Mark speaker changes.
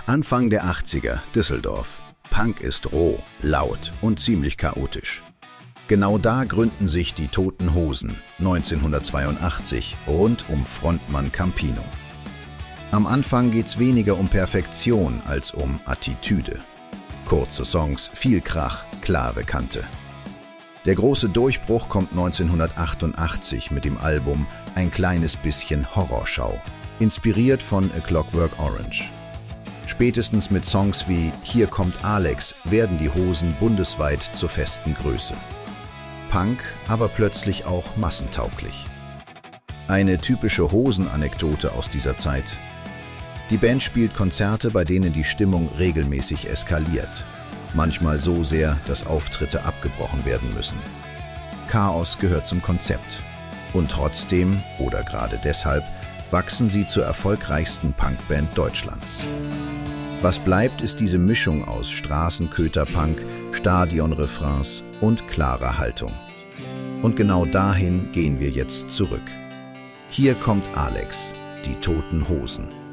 Speaker 1: Anfang der 80er, Düsseldorf. Punk ist roh, laut und ziemlich chaotisch. Genau da gründen sich die Toten Hosen 1982 rund um Frontmann Campino. Am Anfang geht's weniger um Perfektion als um Attitüde. Kurze Songs, viel Krach, klare Kante. Der große Durchbruch kommt 1988 mit dem Album Ein kleines bisschen Horrorschau, inspiriert von A Clockwork Orange. Spätestens mit Songs wie Hier kommt Alex werden die Hosen bundesweit zur festen Größe. Punk, aber plötzlich auch massentauglich. Eine typische Hosen-Anekdote aus dieser Zeit. Die Band spielt Konzerte, bei denen die Stimmung regelmäßig eskaliert. Manchmal so sehr, dass Auftritte abgebrochen werden müssen. Chaos gehört zum Konzept. Und trotzdem, oder gerade deshalb, wachsen sie zur erfolgreichsten Punkband Deutschlands. Was bleibt, ist diese Mischung aus Straßenköterpunk, Stadionrefrains und klarer Haltung. Und genau dahin gehen wir jetzt zurück. Hier kommt Alex, die Toten Hosen.